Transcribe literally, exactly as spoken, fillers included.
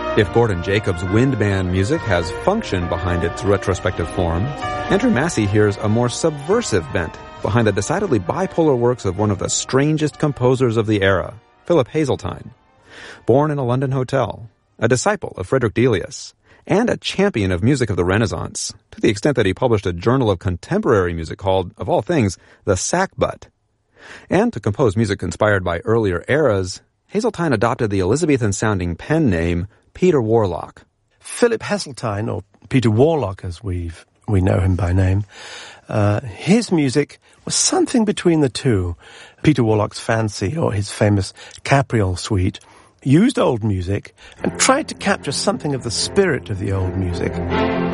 If Gordon Jacobs' wind band music has function behind its retrospective form, Andrew Massey hears a more subversive bent behind the decidedly bipolar works of one of the strangest composers of the era, Philip Hazeltine. Born in a London hotel, a disciple of Frederick Delius, and a champion of music of the Renaissance, to the extent that he published a journal of contemporary music called, of all things, the Sackbut. And to compose music inspired by earlier eras, Hazeltine adopted the Elizabethan-sounding pen name Peter Warlock. Philip Heseltine, or Peter Warlock as we've, we know him by name, uh, his music was something between the two. Peter Warlock's Fancy, or his famous Capriole Suite, used old music and tried to capture something of the spirit of the old music.